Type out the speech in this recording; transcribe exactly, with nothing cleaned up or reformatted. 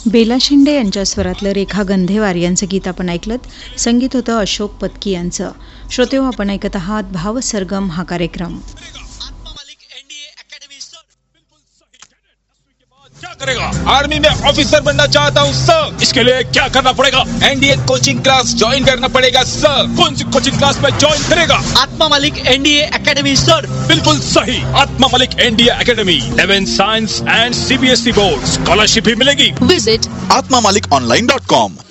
बेला शिंदे यांच्या स्वरातलं रेखा गंधेवार यांचं गीत आपण ऐकलत. संगीत होतं अशोक पत्की यांचं. श्रोतेहो, आपण ऐकत आहात भाव सरगम हा कार्यक्रम. क्या करेगा? आर्मी में ऑफिसर बनना चाहता हूँ सर। इसके लिए क्या करना पड़ेगा? एनडीए कोचिंग क्लास ज्वाइन करना पड़ेगा सर। कौन सी कोचिंग क्लास में ज्वाइन करेगा? आत्मा मलिक एनडीए एकेडमी सर। बिल्कुल सही, आत्मा Malik NDA academy eleven science and CBSE board scholarship भी मिलेगी। विजिट आत्मा मलिक ऑनलाइन डॉट कॉम।